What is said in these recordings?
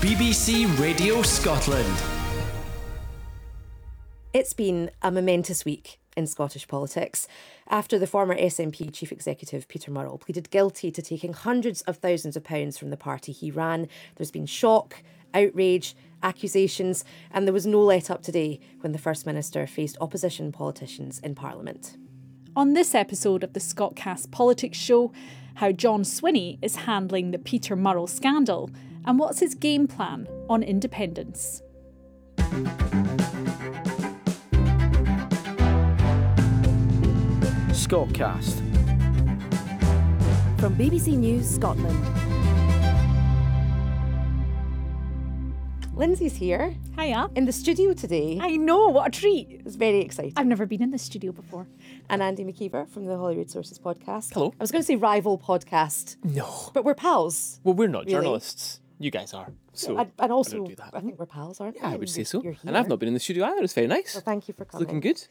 BBC Radio Scotland. It's been a momentous week in Scottish politics after the former SNP Chief Executive Peter Murrell pleaded guilty to taking hundreds of thousands of pounds from the party he ran. There's been shock, outrage, accusations, and there was no let-up today when the First Minister faced opposition politicians in Parliament. On this episode of the Scotcast Politics Show, how John Swinney is handling the Peter Murrell scandal and what's his game plan on independence. Scotcast. From BBC News Scotland. Lindsay's here Hiya. in the studio today. I know, what a treat. It's very exciting. I've never been in the studio before. And Andy McKeever from the Hollywood Sources podcast. Hello. I was going to say rival podcast, No. but we're pals. Well, we're not Really? journalists. You guys are. So And also, I don't do that. I think we're pals, aren't we? Yeah, I would say so. You're here. And I've not been in the studio either. It's very nice. So thank you for It's coming. looking good.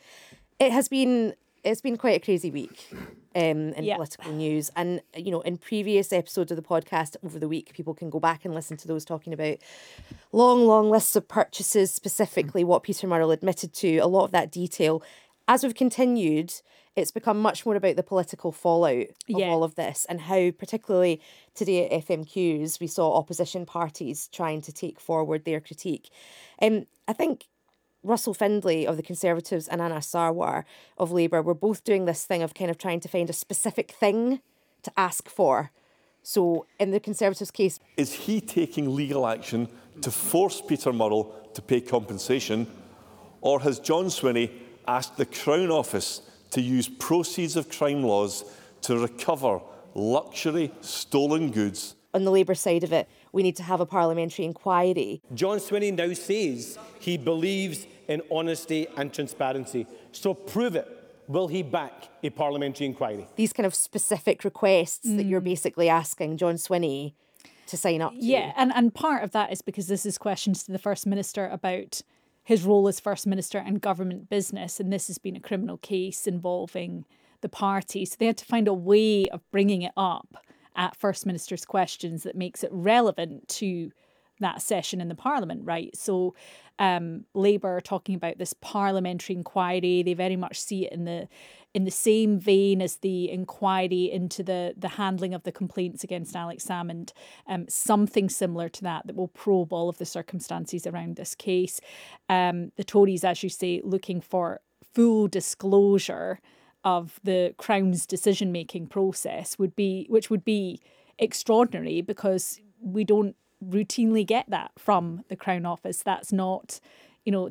It's been quite a crazy week in Yeah. political news. And, you know, in previous episodes of the podcast over the week, people can go back and listen to those talking about long lists of purchases, specifically what Peter Murrell admitted to, a lot of that detail. As we've continued, it's become much more about the political fallout of Yeah. all of this and how, particularly today at FMQs, we saw opposition parties trying to take forward their critique. I think Russell Findlay of the Conservatives and Anas Sarwar of Labour were both doing this thing of kind of trying to find a specific thing to ask for. So in the Conservatives' case, Is he taking legal action to force Peter Murrell to pay compensation, or has John Swinney asked the Crown Office to use proceeds of crime laws to recover luxury stolen goods? on the Labour side of it, we need to have a parliamentary inquiry. John Swinney now says he believes in honesty and transparency. So prove it. Will he back a parliamentary inquiry? These kind of specific requests that you're basically asking John Swinney to sign up to. Yeah, and part of that is because this is questions to the First Minister about his role as First Minister and government business, and this has been a criminal case involving the party. So they had to find a way of bringing it up at First Minister's questions that makes it relevant to that session in the Parliament, right? So Labour are talking about this parliamentary inquiry. They very much see it in the same vein as the inquiry into the handling of the complaints against Alex Salmond, something similar to that will probe all of the circumstances around this case. The Tories, as you say, looking for full disclosure of the Crown's decision-making process which would be extraordinary because we don't routinely get that from the Crown Office. That's not how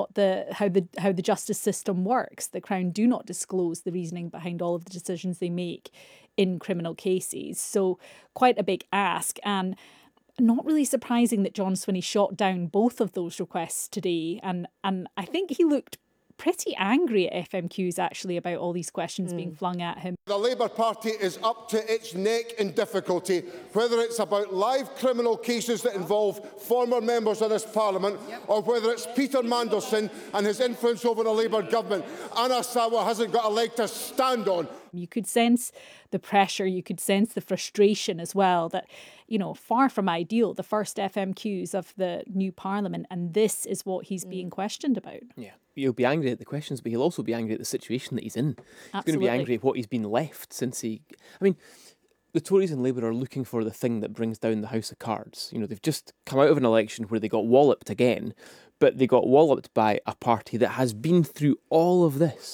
the justice system works. The Crown do not disclose the reasoning behind all of the decisions they make in criminal cases. So quite a big ask, and not really surprising that John Swinney shot down both of those requests today. And I think he looked pretty angry at FMQs actually about all these questions being flung at him. The Labour Party is up to its neck in difficulty, whether it's about live criminal cases that involve former members of this Parliament, or whether it's Peter Mandelson and his influence over the Labour government. Anas Sarwar hasn't got a leg to stand on. You could sense the pressure, you could sense the frustration as well that, far from ideal, the first FMQs of the new Parliament, and this is what he's being questioned about. Yeah. He'll be angry at the questions, but he'll also be angry at the situation that he's in. He's going to be angry at what he's been left since the Tories and Labour are looking for the thing that brings down the House of Cards. They've just come out of an election where they got walloped again, but they got walloped by a party that has been through all of this